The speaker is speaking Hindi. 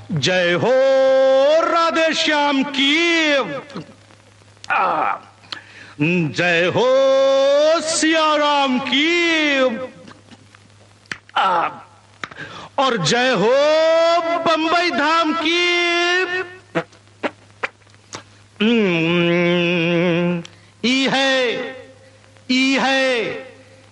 जय हो राधे श्याम की, जय हो सिया राम की, और जय हो बंबई धाम की।